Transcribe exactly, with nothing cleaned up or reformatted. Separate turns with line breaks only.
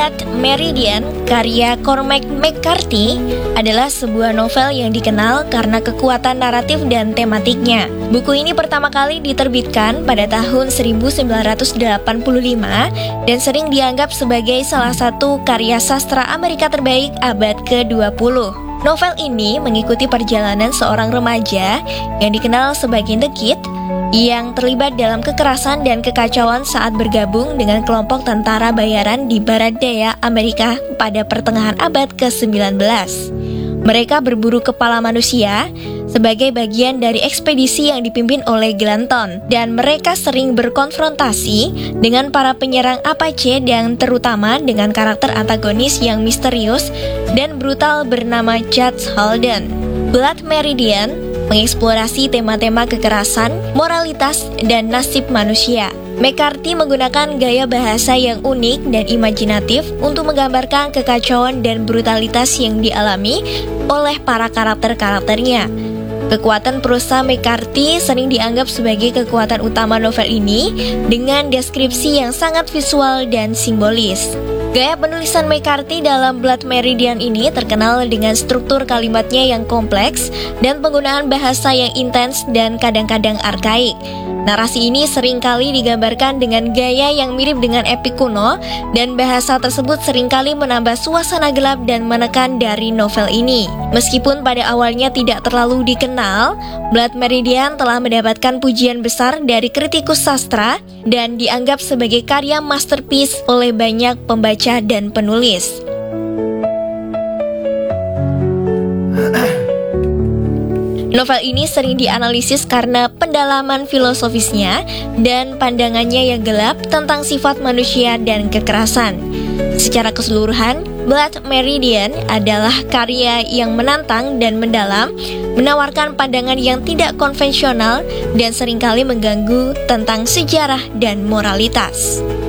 Blood Meridian karya Cormac McCarthy adalah sebuah novel yang dikenal karena kekuatan naratif dan tematiknya. Buku ini pertama kali diterbitkan pada tahun seribu sembilan ratus delapan puluh lima dan sering dianggap sebagai salah satu karya sastra Amerika terbaik abad ke dua puluh. Novel ini mengikuti perjalanan seorang remaja yang dikenal sebagai The Kid yang terlibat dalam kekerasan dan kekacauan saat bergabung dengan kelompok tentara bayaran di barat daya Amerika pada pertengahan abad ke sembilan belas. Mereka berburu kepala manusia sebagai bagian dari ekspedisi yang dipimpin oleh Glanton, dan mereka sering berkonfrontasi dengan para penyerang Apache dan terutama dengan karakter antagonis yang misterius dan brutal bernama Judge Holden. Blood Meridian mengeksplorasi tema-tema kekerasan, moralitas, dan nasib manusia. McCarthy menggunakan gaya bahasa yang unik dan imajinatif untuk menggambarkan kekacauan dan brutalitas yang dialami oleh para karakter-karakternya. Kekuatan prosa McCarthy sering dianggap sebagai kekuatan utama novel ini dengan deskripsi yang sangat visual dan simbolis. Gaya penulisan McCarthy dalam Blood Meridian ini terkenal dengan struktur kalimatnya yang kompleks dan penggunaan bahasa yang intens dan kadang-kadang arkaik. Narasi ini seringkali digambarkan dengan gaya yang mirip dengan epik kuno, dan bahasa tersebut seringkali menambah suasana gelap dan menekan dari novel ini. Meskipun pada awalnya tidak terlalu dikenal, Blood Meridian telah mendapatkan pujian besar dari kritikus sastra dan dianggap sebagai karya masterpiece oleh banyak pembaca dan penulis. Novel ini sering dianalisis karena pendalaman filosofisnya dan pandangannya yang gelap tentang sifat manusia dan kekerasan. Secara keseluruhan, Blood Meridian adalah karya yang menantang dan mendalam, menawarkan pandangan yang tidak konvensional dan seringkali mengganggu tentang sejarah dan moralitas.